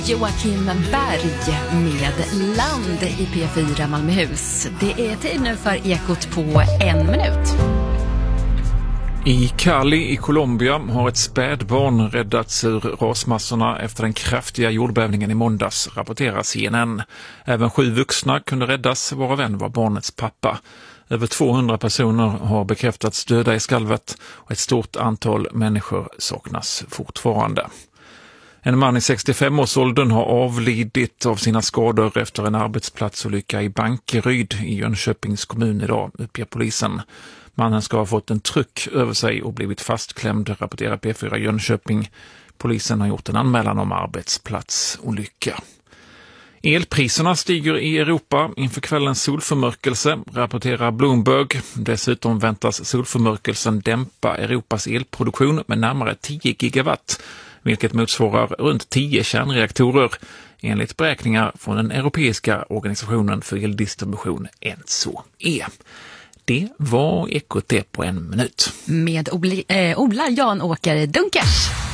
Joakim Berg med Land i P4 Malmöhus. Det är tid nu för Ekot på 1 minut. I Cali i Colombia har ett spädbarn räddats ur rasmassorna efter den kraftiga jordbävningen i måndags, rapporterar CNN. Även 7 vuxna kunde räddas, varav en var barnets pappa. Över 200 personer har bekräftats döda i skalvet och ett stort antal människor saknas fortfarande. En man i 65-årsåldern har avlidit av sina skador efter en arbetsplatsolycka i Bankeryd i Jönköpings kommun idag, uppger polisen. Mannen ska ha fått en tryck över sig och blivit fastklämd, rapporterar P4 Jönköping. Polisen har gjort en anmälan om arbetsplatsolycka. Elpriserna stiger i Europa inför kvällens solförmörkelse, rapporterar Bloomberg. Dessutom väntas solförmörkelsen dämpa Europas elproduktion med närmare 10 gigawatt, vilket motsvarar runt 10 kärnreaktorer, enligt beräkningar från den europeiska organisationen för eldistribution ENTSO-E. Det var Ekot på 1 minut. Med Ola Jan-Åker Dunkers.